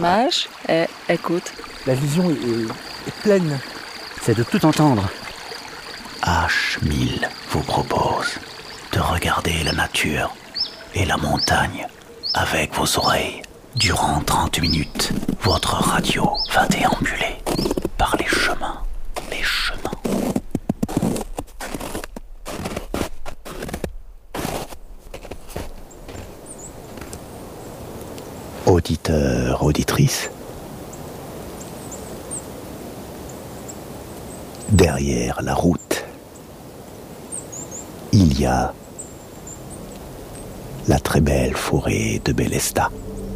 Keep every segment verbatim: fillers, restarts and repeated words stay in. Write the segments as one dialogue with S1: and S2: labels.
S1: image et écoute.
S2: La vision est, est pleine.
S3: C'est de tout entendre.
S4: H mille vous propose de regarder la nature et la montagne avec vos oreilles. Durant trente minutes, votre radio va déambuler par les chemins, les chemins. Auditeurs, auditrices, derrière la route, il y a la très belle forêt de Bélesta.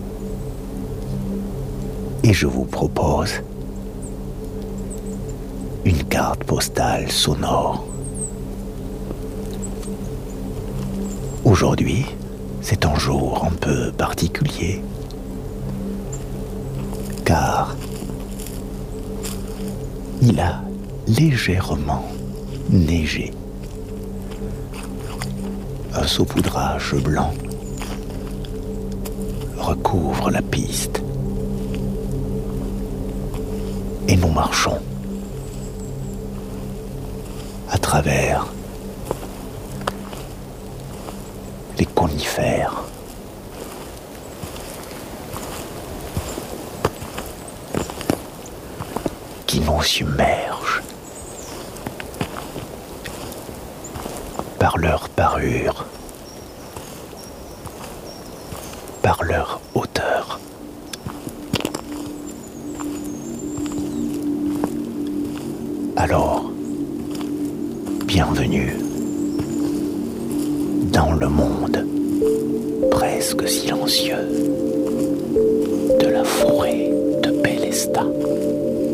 S4: Et je vous propose une carte postale sonore. Aujourd'hui, c'est un jour un peu particulier, car il a légèrement neigé. Un saupoudrage blanc recouvre la piste. Et nous marchons à travers les conifères. Qui nous submergent par leur parure, par leur hauteur. Alors, bienvenue dans le monde presque silencieux de la forêt de Bélesta.